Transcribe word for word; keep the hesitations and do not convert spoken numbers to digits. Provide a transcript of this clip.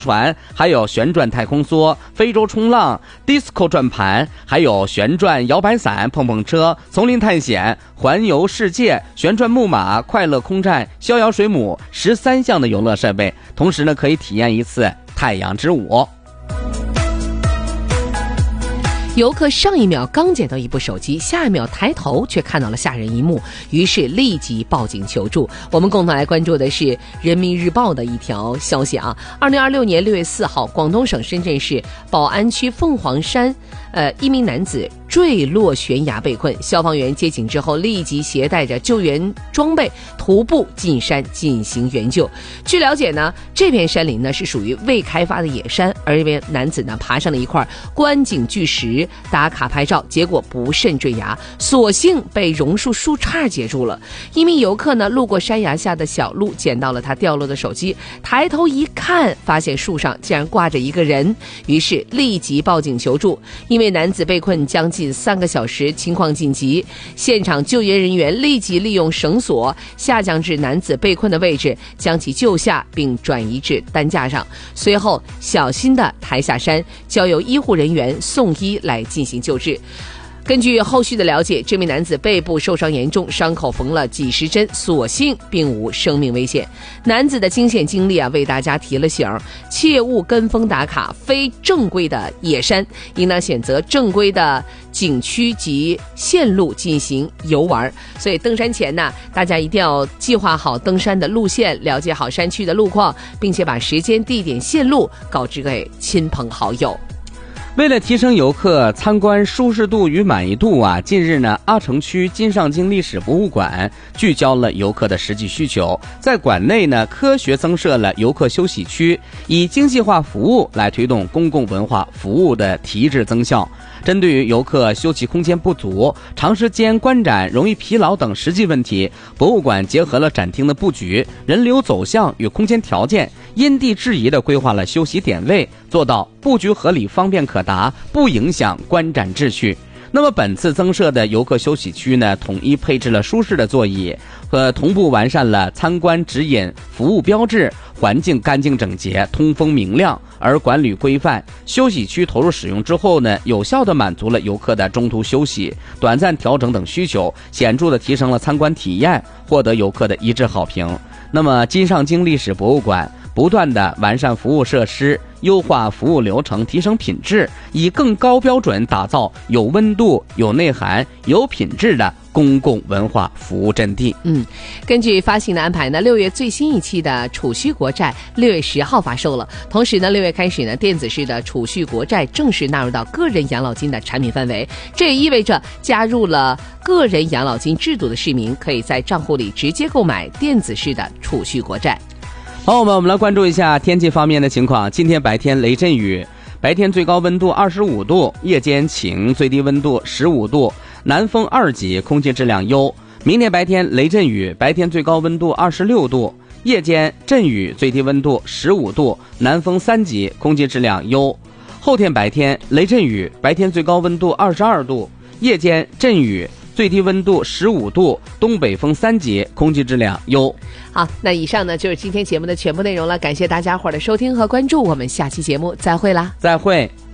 船，还有旋转太空梭、非洲冲浪、disco 转盘，还有旋转摇摆伞、碰碰车、丛林探险、环游世界、旋转木马、快乐空战、逍遥水母十三项的游乐设备，同时呢可以体验一次太阳之舞。 游客上一秒刚捡到一部手机，下一秒抬头却看到了吓人一幕，于是立即报警求助。我们共同来关注的是人民日报的一条消息啊，二零二六年六月四号，广东省深圳市宝安区凤凰山呃，一名男子坠落悬崖被困，消防员接警之后立即携带着救援装备徒步进山进行援救。据了解呢，这片山林呢是属于未开发的野山，而这位男子呢爬上了一块观景巨石打卡拍照，结果不慎坠崖，所幸被榕树树杈截住了。一名游客呢路过山崖下的小路，捡到了他掉落的手机，抬头一看，发现树上竟然挂着一个人，于是立即报警求助。因为男子被困将近三个小时，情况紧急，现场救援人员立即利用绳索下降至男子被困的位置，将其救下并转移至担架上，随后小心地抬下山，交由医护人员送医来进行救治。根据后续的了解，这名男子背部受伤严重，伤口缝了几十针，所幸并无生命危险。男子的惊险经历啊，为大家提了醒，切勿跟风打卡非正规的野山，应当选择正规的景区及线路进行游玩。所以登山前呢，大家一定要计划好登山的路线，了解好山区的路况，并且把时间、地点、线路告知给亲朋好友。 为了提升游客参观舒适度与满意度啊，近日呢，阿城区金上京历史博物馆聚焦了游客的实际需求，在馆内呢科学增设了游客休息区，以精细化服务来推动公共文化服务的提质增效。针对于游客休息空间不足、长时间观展容易疲劳等实际问题，博物馆结合了展厅的布局、人流走向与空间条件，因地制宜地规划了休息点位，做到布局合理、方便可达，不影响观展秩序。那么本次增设的游客休息区呢，统一配置了舒适的座椅，和同步完善了参观指引、服务标志，环境干净整洁、通风明亮，而管理规范。休息区投入使用之后呢，有效地满足了游客的中途休息、短暂调整等需求，显著地提升了参观体验，获得游客的一致好评。那么金上京历史博物馆不断地完善服务设施，优化服务流程，提升品质，以更高标准打造有温度、有内涵、有品质的公共文化服务阵地。 嗯，根据发行的安排呢，六月最新一期的储蓄国债六月十号发售了。同时呢，六月开始呢，电子式的储蓄国债正式纳入到个人养老金的产品范围。这也意味着加入了个人养老金制度的市民，可以在账户里直接购买电子式的储蓄国债。 好，我们我们来关注一下天气方面的情况。今天白天雷阵雨，白天最高温度二十五度，夜间晴，最低温度十五度，南风二级，空气质量优。明天白天雷阵雨，白天最高温度二十六度，夜间阵雨，最低温度十五度，南风三级，空气质量优。后天白天雷阵雨，白天最高温度二十二度，夜间阵雨，最低温度十五度，东北风三级，空气质量优。 好，那以上呢就是今天节目的全部内容了，感谢大家伙儿的收听和关注，我们下期节目再会啦， 再会。